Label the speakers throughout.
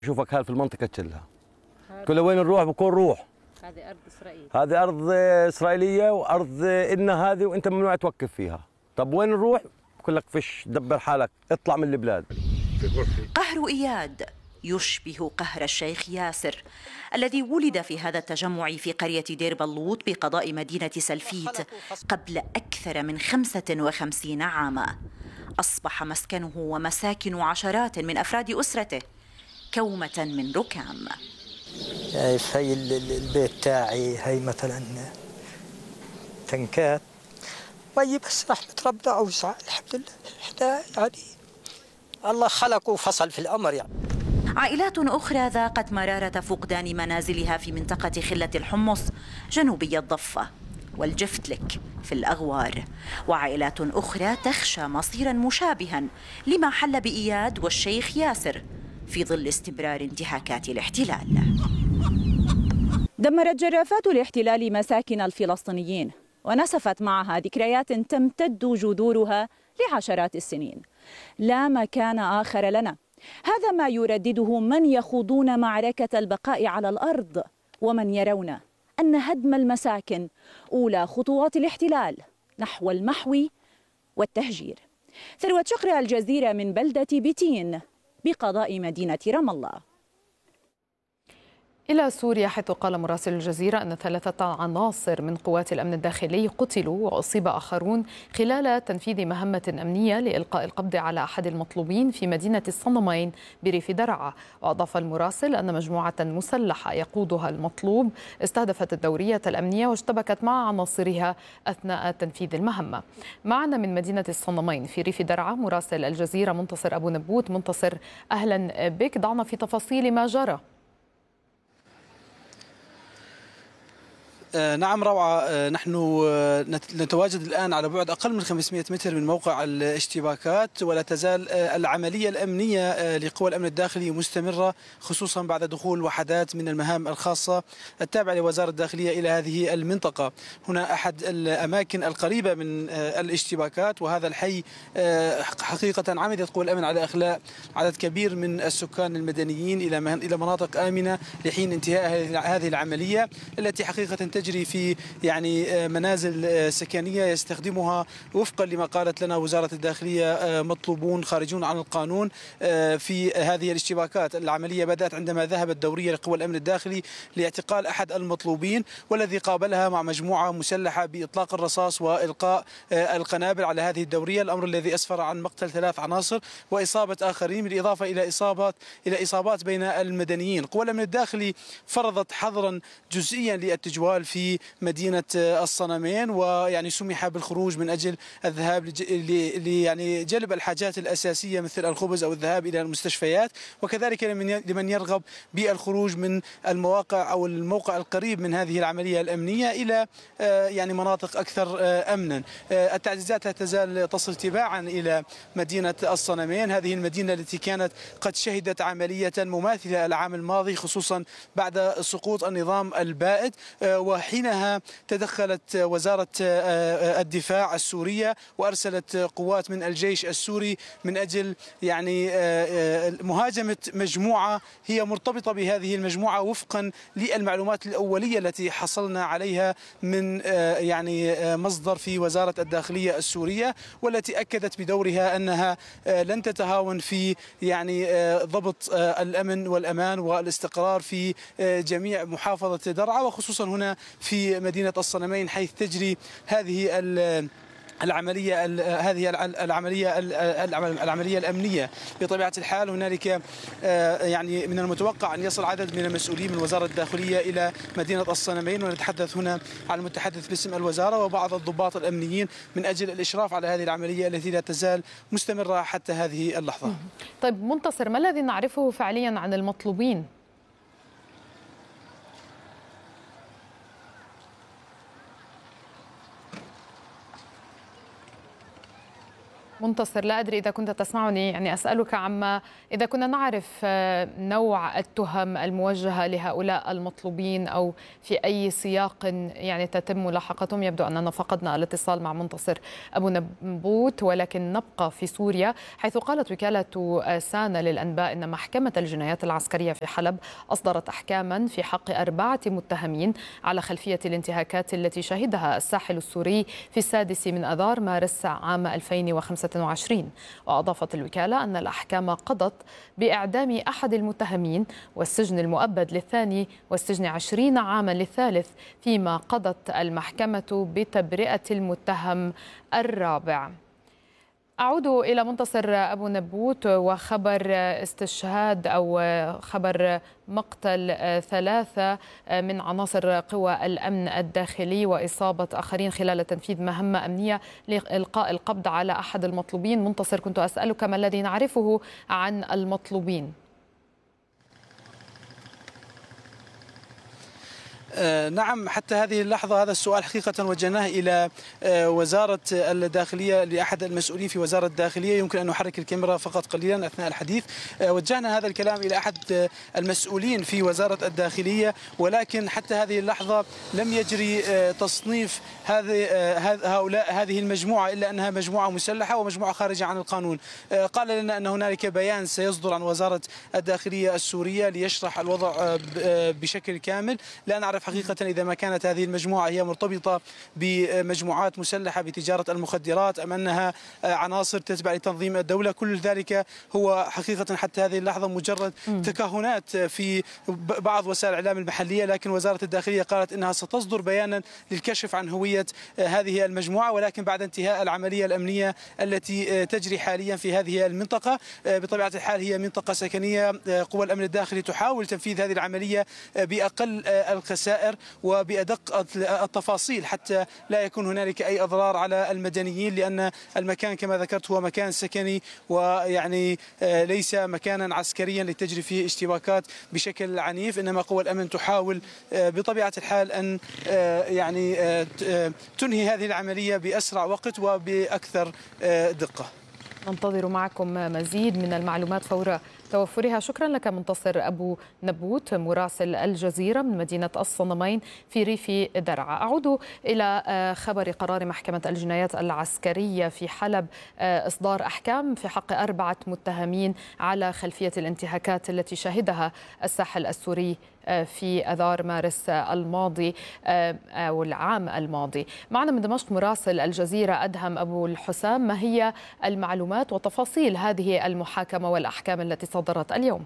Speaker 1: شوفك هاي في المنطقة كلها وين نروح بكون روح.
Speaker 2: هذه أرض إسرائيل،
Speaker 1: هذه أرض إسرائيلية وأرض إلنا هذه، وأنت ممنوع توقف فيها. طب وين نروح؟ بقول لك فيش، دبر حالك، اطلع من البلاد.
Speaker 3: قهر إياد يشبه قهر الشيخ ياسر الذي ولد في هذا التجمع في قرية دير بلوط بقضاء مدينة سلفيت قبل أكثر من 55 عاما. أصبح مسكنه ومساكن عشرات من أفراد أسرته كومة من ركام.
Speaker 4: شايف هاي البيت تاعي، هاي مثلا تنكات وي، بس رحمة ربنا أوسع الحمد لله. إحنا يعني الله خلق وفصل في الأمر يعني.
Speaker 3: عائلات أخرى ذاقت مرارة فقدان منازلها في منطقة خلة الحمص جنوبي الضفة والجفتلك في الأغوار، وعائلات أخرى تخشى مصيرا مشابها لما حل بإياد والشيخ ياسر في ظل استمرار انتهاكات الاحتلال.
Speaker 5: دمرت جرافات الاحتلال مساكن الفلسطينيين ونسفت معها ذكريات تمتد جذورها لعشرات السنين. لا مكان آخر لنا، هذا ما يردده من يخوضون معركة البقاء على الأرض ومن يرون أن هدم المساكن أولى خطوات الاحتلال نحو المحو والتهجير. ثروة شقر، الجزيرة من بلدة بيتين بقضاء مدينة رام الله.
Speaker 6: إلى سوريا، حيث قال مراسل الجزيرة أن 3 عناصر من قوات الأمن الداخلي قتلوا وأصيب آخرون خلال تنفيذ مهمة أمنية لإلقاء القبض على أحد المطلوبين في مدينة الصنمين بريف درعا. وأضاف المراسل أن مجموعة مسلحة يقودها المطلوب استهدفت الدورية الأمنية واشتبكت مع عناصرها أثناء تنفيذ المهمة. معنا من مدينة الصنمين في ريف درعا مراسل الجزيرة منتصر أبو نبوت. منتصر، أهلا بك، ضعنا في تفاصيل ما جرى.
Speaker 7: نعم روعة، نحن نتواجد الآن على بعد أقل من 500 متر من موقع الاشتباكات، ولا تزال العملية الأمنية لقوى الأمن الداخلي مستمرة، خصوصا بعد دخول وحدات من المهام الخاصة التابعة لوزارة الداخلية إلى هذه المنطقة. هنا أحد الأماكن القريبة من الاشتباكات، وهذا الحي حقيقة عمدت قوى الأمن على إخلاء عدد كبير من السكان المدنيين إلى مناطق آمنة لحين انتهاء هذه العملية التي حقيقة تجري في يعني منازل سكنية يستخدمها وفقا لما قالت لنا وزارة الداخلية مطلوبون خارجون عن القانون في هذه الاشتباكات. العملية بدأت عندما ذهبت دورية لقوى الأمن الداخلي لاعتقال أحد المطلوبين، والذي قابلها مع مجموعة مسلحة بإطلاق الرصاص وإلقاء القنابل على هذه الدورية، الأمر الذي أسفر عن مقتل 3 عناصر وإصابة آخرين، بالإضافة إلى إصابات بين المدنيين. قوى الأمن الداخلي فرضت حظرا جزئيا للتجوال في مدينة الصنمين، ويعني سمح بالخروج من أجل الذهاب يعني جلب الحاجات الأساسية مثل الخبز أو الذهاب إلى المستشفيات، وكذلك لمن يرغب بالخروج من المواقع أو الموقع القريب من هذه العملية الأمنية إلى يعني مناطق أكثر أمنا. التعزيزات لا تزال تصل تباعا إلى مدينة الصنمين، هذه المدينة التي كانت قد شهدت عملية مماثلة العام الماضي، خصوصا بعد سقوط النظام البائد، وحينها تدخلت وزارة الدفاع السورية وأرسلت قوات من الجيش السوري من أجل يعني مهاجمة مجموعة هي مرتبطة بهذه المجموعة وفقا للمعلومات الأولية التي حصلنا عليها من يعني مصدر في وزارة الداخلية السورية، والتي أكدت بدورها أنها لن تتهاون في يعني ضبط الأمن والأمان والاستقرار في جميع محافظة درعا، وخصوصا هنا في مدينة الصنمين حيث تجري هذه العملية الأمنية. بطبيعة الحال هنالك يعني من المتوقع أن يصل عدد من المسؤولين من وزارة الداخلية إلى مدينة الصنمين، ونتحدث هنا عن المتحدث باسم الوزارة وبعض الضباط الأمنيين من أجل الإشراف على هذه العملية التي لا تزال مستمرة حتى هذه اللحظة.
Speaker 6: طيب منتصر، ما الذي نعرفه فعليا عن المطلوبين؟ منتصر، لا أدري إذا كنت تسمعني، يعني أسألك عما إذا كنا نعرف نوع التهم الموجهة لهؤلاء المطلوبين أو في أي سياق يعني تتم ملاحقتهم. يبدو أننا فقدنا الاتصال مع منتصر أبو نبوت، ولكن نبقى في سوريا، حيث قالت وكالة سانا للأنباء أن محكمة الجنايات العسكرية في حلب أصدرت أحكاما في حق 4 متهمين على خلفية الانتهاكات التي شهدها الساحل السوري في 6 من آذار مارس عام 2025. وأضافت الوكالة أن الأحكام قضت بإعدام أحد المتهمين والسجن المؤبد للثاني والسجن 20 عاما للثالث، فيما قضت المحكمة بتبرئة المتهم الرابع. أعود إلى منتصر أبو نبوت وخبر استشهاد أو خبر مقتل 3 من عناصر قوى الأمن الداخلي وإصابة آخرين خلال تنفيذ مهمة أمنية لإلقاء القبض على أحد المطلوبين. منتصر، كنت أسألك ما الذي نعرفه عن المطلوبين؟
Speaker 7: نعم، حتى هذه اللحظة هذا السؤال حقيقة وجهناه إلى وزارة الداخلية لأحد المسؤولين في وزارة الداخلية. يمكن أن نحرك الكاميرا فقط قليلا أثناء الحديث. وجهنا هذا الكلام إلى أحد المسؤولين في وزارة الداخلية، ولكن حتى هذه اللحظة لم يجري تصنيف هذه المجموعة إلا أنها مجموعة مسلحة ومجموعة خارجة عن القانون. قال لنا أن هنالك بيان سيصدر عن وزارة الداخلية السورية ليشرح الوضع بشكل كامل. لا نعرف حقيقة إذا ما كانت هذه المجموعة هي مرتبطة بمجموعات مسلحة بتجارة المخدرات أم أنها عناصر تتبع لتنظيم الدولة. كل ذلك هو حقيقة حتى هذه اللحظة مجرد تكهنات في بعض وسائل الإعلام المحلية، لكن وزارة الداخلية قالت أنها ستصدر بيانا للكشف عن هوية هذه المجموعة، ولكن بعد انتهاء العملية الأمنية التي تجري حاليا في هذه المنطقة. بطبيعة الحال هي منطقة سكنية، قوى الأمن الداخلي تحاول تنفيذ هذه العملية بأقل الخسائر وبأدق التفاصيل حتى لا يكون هنالك أي أضرار على المدنيين، لأن المكان كما ذكرت هو مكان سكني ويعني ليس مكانا عسكريا لتجري فيه اشتباكات بشكل عنيف. إنما قوى الأمن تحاول بطبيعة الحال أن يعني تنهي هذه العملية بأسرع وقت وبأكثر دقة.
Speaker 6: ننتظر معكم مزيد من المعلومات فور توفرها. شكرا لك منتصر أبو نبوت مراسل الجزيرة من مدينة الصنمين في ريف درعا. أعود إلى خبر قرار محكمة الجنايات العسكرية في حلب إصدار أحكام في حق 4 متهمين على خلفية الانتهاكات التي شهدها الساحل السوري في آذار مارس الماضي أو العام الماضي. معنا من دمشق مراسل الجزيرة أدهم أبو الحسام، ما هي المعلومات وتفاصيل هذه المحاكمة والأحكام التي صدرت اليوم؟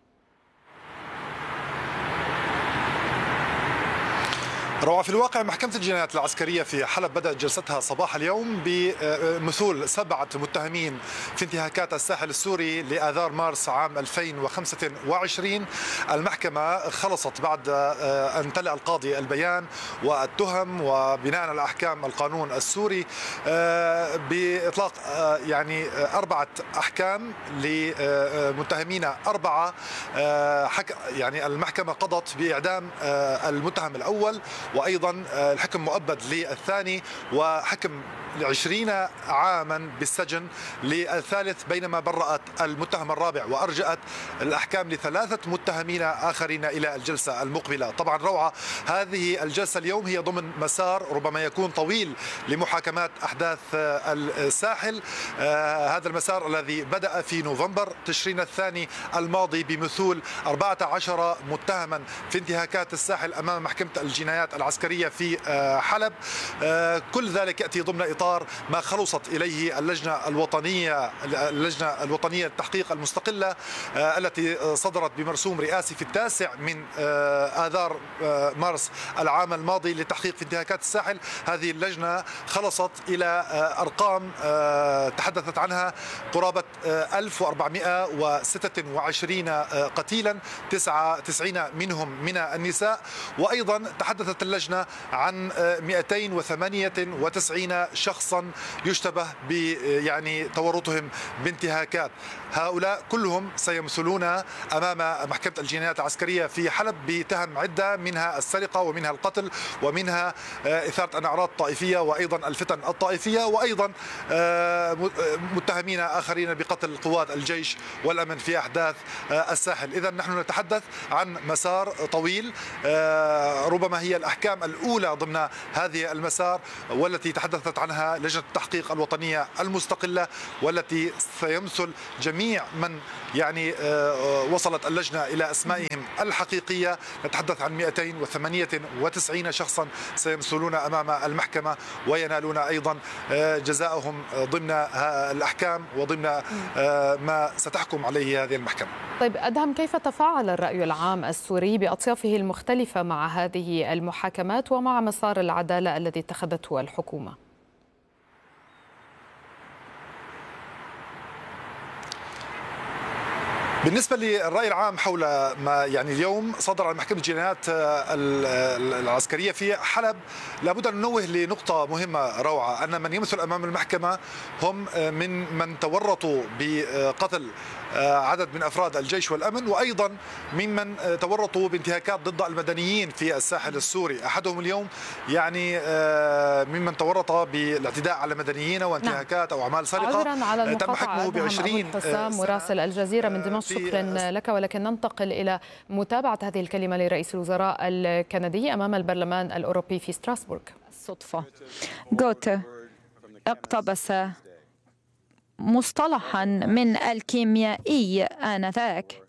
Speaker 2: روعة، في الواقع محكمة الجنايات العسكرية في حلب بدأت جلستها صباح اليوم بمثول 7 متهمين في انتهاكات الساحل السوري لآذار مارس عام 2025. المحكمة خلصت بعد أن تلأ القاضي البيان والتهم وبناء على أحكام القانون السوري بإطلاق يعني 4 أحكام لمتهمين 4. يعني المحكمة قضت بإعدام المتهم الأول، وأيضا الحكم مؤبد للثاني، وحكم 20 عاما بالسجن للثالث، بينما برأت المتهم الرابع وأرجأت الأحكام ل3 متهمين آخرين إلى الجلسة المقبلة. طبعا روعة، هذه الجلسة اليوم هي ضمن مسار ربما يكون طويل لمحاكمات أحداث الساحل. هذا المسار الذي بدأ في نوفمبر تشرين الثاني الماضي بمثول 14 متهما في انتهاكات الساحل أمام محكمة الجنايات العسكرية في حلب. كل ذلك يأتي ضمن إطار ما خلصت إليه اللجنة الوطنية للتحقيق المستقلة التي صدرت بمرسوم رئاسي في 9 من آذار مارس العام الماضي للتحقيق في انتهاكات الساحل. هذه اللجنة خلصت إلى أرقام تحدثت عنها قرابة 1426 قتيلا، 99 منهم من النساء. وأيضا تحدثت اللجنة عن 298 شخصا يشتبه يعني تورطهم بانتهاكات. هؤلاء كلهم سيمثلون أمام محكمة الجنايات العسكرية في حلب بتهم عدة، منها السرقة ومنها القتل ومنها إثارة الأعراض الطائفية وأيضا الفتن الطائفية، وأيضا متهمين آخرين بقتل قوات الجيش والأمن في أحداث الساحل. إذن نحن نتحدث عن مسار طويل، ربما هي الأحكام الأولى ضمن هذه المسار والتي تحدثت عنها لجنة التحقيق الوطنية المستقلة، والتي سيمثل جميع من يعني وصلت اللجنة إلى أسمائهم الحقيقية. نتحدث عن 298 شخصا سيمثلون أمام المحكمة وينالون أيضا جزاءهم ضمن الأحكام وضمن ما ستحكم عليه هذه المحكمة.
Speaker 6: طيب أدهم، كيف تفاعل الرأي العام السوري بأطيافه المختلفة مع هذه المحاكمات ومع مسار العدالة الذي اتخذته الحكومة؟
Speaker 2: بالنسبة للرأي العام حول ما يعني اليوم صدر عن محكمة الجنايات العسكرية في حلب، لابد أن ننوه لنقطة مهمة روعة، أن من يمثل أمام المحكمة هم من تورطوا بقتل عدد من أفراد الجيش والأمن، وأيضا ممن تورطوا بانتهاكات ضد المدنيين في الساحل السوري. أحدهم اليوم يعني ممن تورط بالاعتداء على مدنيين وانتهاكات أو أعمال سرقة تم حكمه ب20
Speaker 6: سنة. مراسل الجزيرة من دمشق، شكرا لك. ولكن ننتقل إلى متابعة هذه الكلمة لرئيس الوزراء الكندي أمام البرلمان الأوروبي في ستراسبورغ.
Speaker 8: الصدفة غوته اقتبس مصطلحا من الكيميائي آنذاك: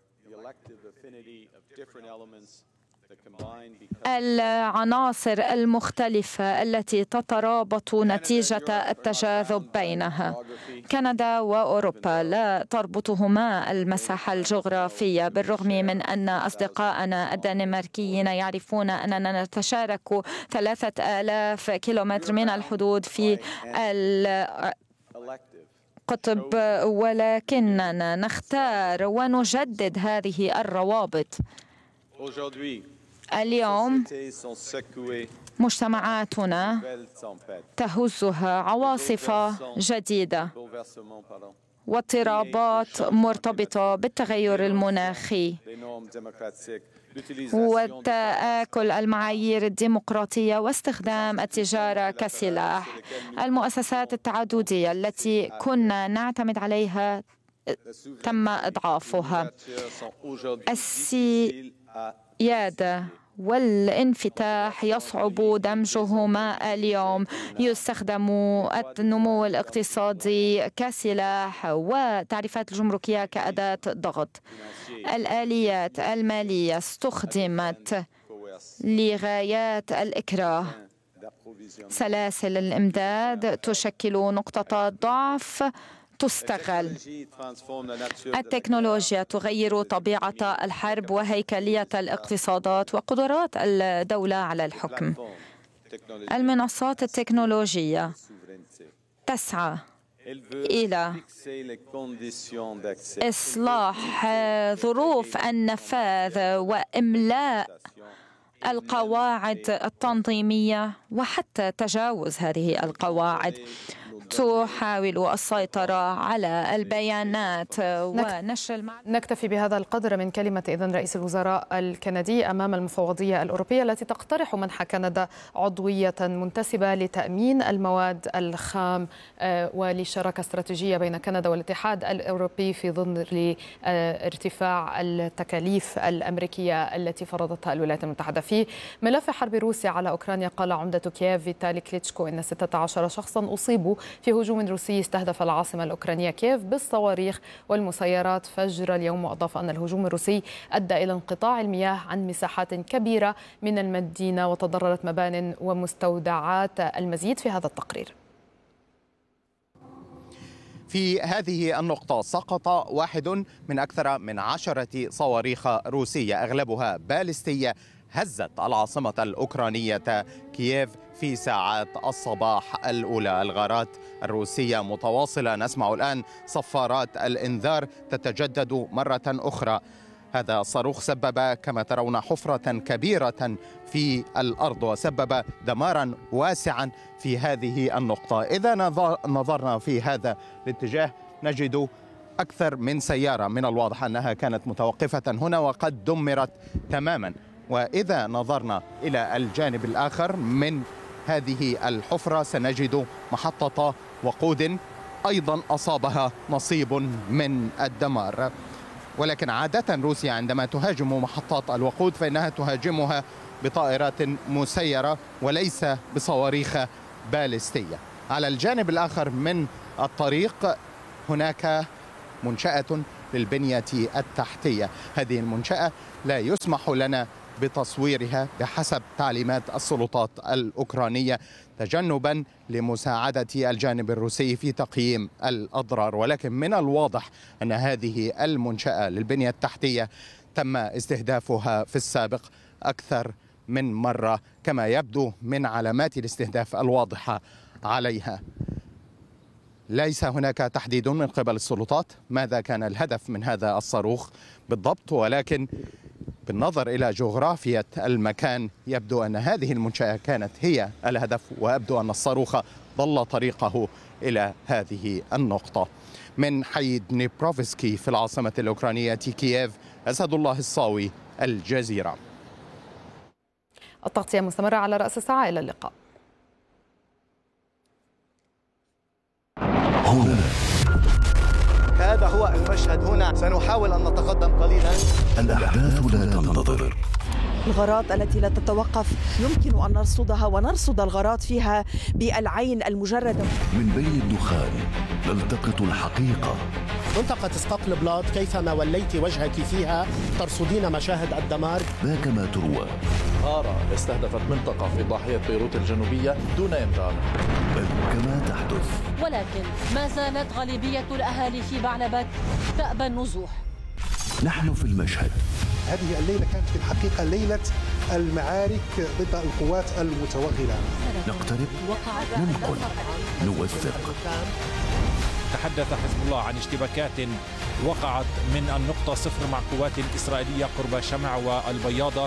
Speaker 8: العناصر المختلفة التي تترابط نتيجة التجاذب بينها. كندا وأوروبا لا تربطهما المساحة الجغرافية، بالرغم من أن أصدقائنا الدنماركيين يعرفون أننا نتشارك 3000 كيلومتر من الحدود في القطب، ولكننا نختار ونجدد هذه الروابط. اليوم مجتمعاتنا تهزها عواصف جديدة واضطرابات مرتبطة بالتغير المناخي وتآكل المعايير الديمقراطية واستخدام التجارة كسلاح. المؤسسات التعددية التي كنا نعتمد عليها تم إضعافها. السيادة والانفتاح يصعب دمجهما اليوم. يستخدم النمو الاقتصادي كسلاح وتعريفات الجمركية كأداة ضغط. الآليات المالية استخدمت لغايات الإكراه. سلاسل الإمداد تشكل نقطة ضعف تستغل. التكنولوجيا تغير طبيعة الحرب وهيكلية الاقتصادات وقدرات الدولة على الحكم. المنصات التكنولوجية تسعى إلى إصلاح ظروف النفاذ وإملاء القواعد التنظيمية وحتى تجاوز هذه القواعد. تحاول السيطرة على البيانات ونشر
Speaker 6: نكتفي بهذا القدر من كلمة إذن رئيس الوزراء الكندي أمام المفوضية الأوروبية التي تقترح منح كندا عضوية منتسبة لتأمين المواد الخام ولشراكة استراتيجية بين كندا والاتحاد الأوروبي في ظل ارتفاع التكاليف الأمريكية التي فرضتها الولايات المتحدة. في ملف حرب روسيا على أوكرانيا، قال عمدة كييف فيتالي كليتشكو إن 16 شخصا أصيبوا في هجوم روسي استهدف العاصمة الأوكرانية كييف بالصواريخ والمسيرات فجر اليوم، وأضاف أن الهجوم الروسي أدى إلى انقطاع المياه عن مساحات كبيرة من المدينة وتضررت مبان ومستودعات. المزيد في هذا التقرير.
Speaker 9: في هذه النقطة سقط واحد من أكثر من 10 صواريخ روسية أغلبها باليستية هزت العاصمة الأوكرانية كييف في ساعات الصباح الأولى. الغارات الروسية متواصلة، نسمع الآن صفارات الإنذار تتجدد مرة أخرى. هذا الصاروخ سبب كما ترون حفرة كبيرة في الأرض وسبب دمارا واسعا في هذه النقطة. إذا نظرنا في هذا الاتجاه نجد أكثر من سيارة من الواضح أنها كانت متوقفة هنا وقد دمرت تماما. وإذا نظرنا إلى الجانب الآخر من هذه الحفرة سنجد محطة وقود أيضا أصابها نصيب من الدمار. ولكن عادة روسيا عندما تهاجم محطات الوقود فإنها تهاجمها بطائرات مسيرة وليس بصواريخ باليستية. على الجانب الآخر من الطريق هناك منشأة للبنية التحتية. هذه المنشأة لا يسمح لنا بتصويرها بحسب تعليمات السلطات الأوكرانية تجنبا لمساعدة الجانب الروسي في تقييم الأضرار. ولكن من الواضح أن هذه المنشأة للبنية التحتية تم استهدافها في السابق أكثر من مرة كما يبدو من علامات الاستهداف الواضحة عليها. ليس هناك تحديد من قبل السلطات ماذا كان الهدف من هذا الصاروخ بالضبط، ولكن بالنظر إلى جغرافية المكان يبدو أن هذه المنشأة كانت هي الهدف، ويبدو أن الصاروخ ضل طريقه إلى هذه النقطة. من حي دنيبروفسكي في العاصمة الأوكرانية كييف، أسد الله الصاوي، الجزيرة.
Speaker 6: التغطية مستمرة على رأس الساعة. إلى اللقاء.
Speaker 10: هنا
Speaker 11: هذا هو المشهد. هنا سنحاول أن نتقدم قليلا.
Speaker 10: الأحداث لا تنتظر.
Speaker 12: الغارات التي لا تتوقف يمكن أن نرصدها ونرصد الغارات فيها بالعين المجردة.
Speaker 10: من بين الدخان نلتقط الحقيقة.
Speaker 13: منطقة سقاقل بلاد كيفما وليت وجهك فيها ترصدين مشاهد الدمار.
Speaker 10: ما كما تروى.
Speaker 14: غارة استهدفت منطقة في ضاحية بيروت الجنوبية دون إنذار.
Speaker 10: بل كما تحدث.
Speaker 15: ولكن ما زالت غالبية الأهالي في بعلبك تأبى النزوح.
Speaker 10: نحن في المشهد.
Speaker 16: هذه الليلة كانت في الحقيقة ليلة المعارك ضد القوات المتوغلة.
Speaker 10: نقترب ننقل نوثق.
Speaker 17: تحدث حزب الله عن اشتباكات وقعت من النقطة 0 مع قوات إسرائيلية قرب شمع والبياضة.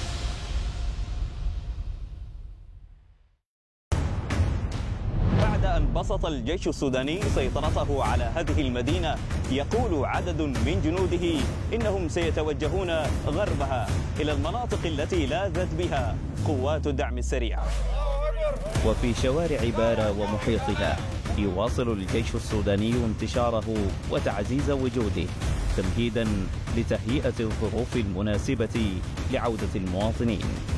Speaker 18: بعد أن بسط الجيش السوداني سيطرته على هذه المدينة يقول عدد من جنوده إنهم سيتوجهون غربها إلى المناطق التي لاذت بها قوات الدعم السريع. وفي شوارع بارا ومحيطها يواصل الجيش السوداني انتشاره وتعزيز وجوده تمهيدا لتهيئة الظروف المناسبة لعودة المواطنين.